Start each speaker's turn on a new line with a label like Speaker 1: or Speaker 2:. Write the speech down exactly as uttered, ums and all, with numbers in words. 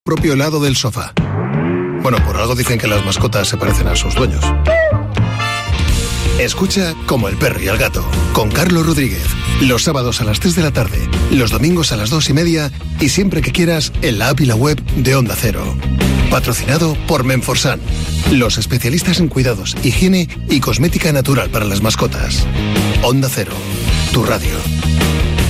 Speaker 1: propio helado del sofá. Bueno, por algo dicen que las mascotas se parecen a sus dueños. Escucha Como el perro y el gato, con Carlos Rodríguez. Los sábados a las tres de la tarde, los domingos a las dos y media y siempre que quieras en la app y la web de Onda Cero. Patrocinado por Menforsan, los especialistas en cuidados, higiene y cosmética natural para las mascotas. Onda Cero, tu radio.